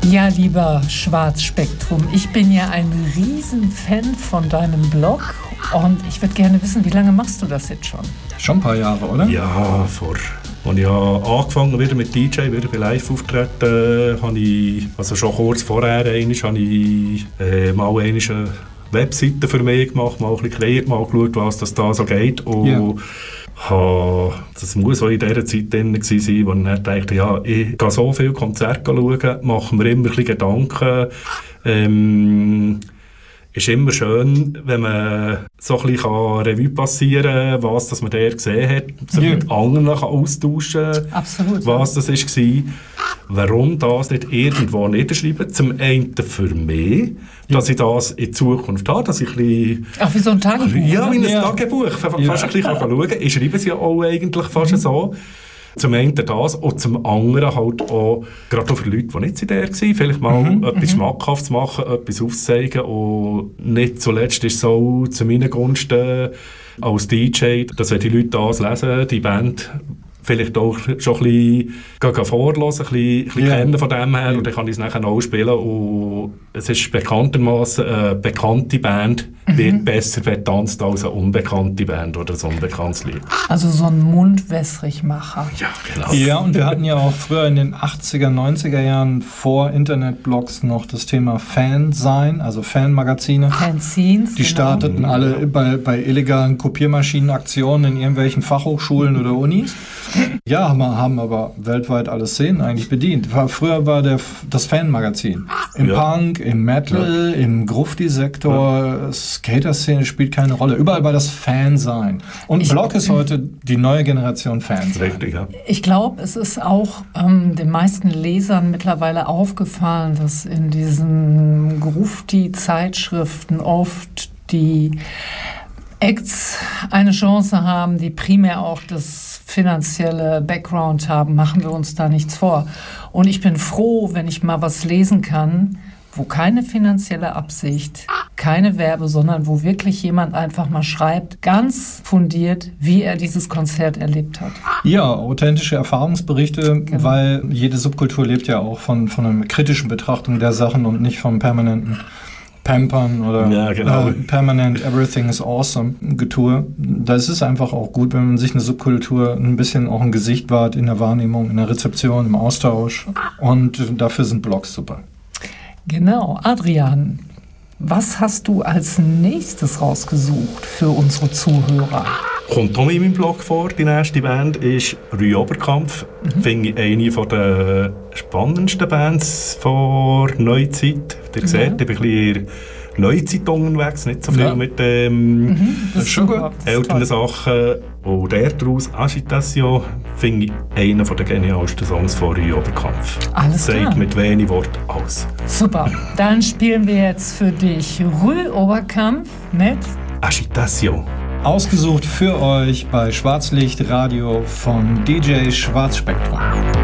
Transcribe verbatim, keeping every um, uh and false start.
Ja, lieber Schwarzspektrum, ich bin ja ein Riesenfan von deinem Blog und ich würde gerne wissen, wie lange machst du das jetzt schon? Schon ein paar Jahre, oder? Ja, vor... Als ich angefangen wieder mit D J, wieder bei Live-Auftreten, habe ich, also schon kurz vorher, einmal, habe ich äh, mal eine Webseite für mich gemacht, mal ein bisschen kreiert, mal geschaut, was das da so geht. Und yeah. ha, das muss auch in dieser Zeit drin gewesen sein, wo ich dann dachte, ja, ich gehe so viele Konzerte schauen, mache mir immer ein bisschen Gedanken. Ähm, ist immer schön, wenn man so ein bisschen Revue passieren kann, was das man da gesehen hat, sich ja. mit anderen kann austauschen kann, Absolut, was das war. Warum das nicht irgendwo niederschreiben? Zum einen für mich, ja. dass ich das in Zukunft habe, dass ich ein bisschen... Ach, wie so ein Tagebuch? Ja, wie ein ja. Tagebuch, fast ja. ein bisschen schauen kann. Ich schreibe es ja auch eigentlich fast mhm. so. Zum einen das und zum anderen halt auch, gerade auch für Leute, die nicht in der waren, vielleicht mal mhm, etwas mhm. schmackhaft zu machen, etwas aufzuzeigen und nicht zuletzt ist es so zu meinen Gunsten als D J, dass wenn die Leute das lesen, die Band vielleicht auch schon ein bisschen vorhören, ein bisschen, ein bisschen yeah. kennen von dem her, und dann kann ich es nachher auch spielen. Und es ist bekanntermaßen eine bekannte Band, mhm. wird besser vertanzt als eine unbekannte Band oder ein unbekanntes Lied. Also so ein Mundwässrigmacher. Ja, genau. Ja, und wir hatten ja auch früher in den achtziger, neunziger Jahren vor Internetblogs noch das Thema Fansein, also Fanmagazine. Fanzines. Die starteten genau. alle bei, bei illegalen Kopiermaschinenaktionen in irgendwelchen Fachhochschulen oder Unis. Ja, haben, haben aber weltweit alle Szenen eigentlich bedient. Früher war der, das Fanmagazin. Im ja. Punk, im Metal, ja. im Grufti-Sektor, ja. Skater-Szene spielt keine Rolle. Überall war das Fansein. Und ich, Blog ist heute die neue Generation Fans. Richtig, ja. Ich glaube, es ist auch ähm, den meisten Lesern mittlerweile aufgefallen, dass in diesen Grufti-Zeitschriften oft die Acts eine Chance haben, die primär auch das finanzielle Background haben, machen wir uns da nichts vor. Und ich bin froh, wenn ich mal was lesen kann, wo keine finanzielle Absicht, keine Werbe, sondern wo wirklich jemand einfach mal schreibt, ganz fundiert, wie er dieses Konzert erlebt hat. Ja, authentische Erfahrungsberichte, genau. weil jede Subkultur lebt ja auch von, von einer kritischen Betrachtung der Sachen und nicht vom permanenten Pampern oder ja, genau. äh, permanent Everything is Awesome Getue. Da ist es einfach auch gut, wenn man sich eine Subkultur ein bisschen auch ein Gesicht wahrt in der Wahrnehmung, in der Rezeption, im Austausch. Und dafür sind Blogs super. Genau. Adrian, was hast du als nächstes rausgesucht für unsere Zuhörer? Kommt auch in meinem Blog vor, die nächste Band ist Rue Oberkampf. Mhm. Finde ich eine der spannendsten Bands vor Neuzeit. Ihr ja. seht, ich bin ein bisschen Neuzeit unterwegs, nicht so viel ja. mit ähm, mhm, das ist schon gut. älteren Sachen. Und der daraus, Agitation, finde ich einen der genialsten Songs von Rue Oberkampf. Alles klar. Sagt mit wenig Wort aus. Super, dann spielen wir jetzt für dich Rue Oberkampf mit Agitation. Ausgesucht für euch bei Schwarzlicht Radio von D J Schwarzspektrum.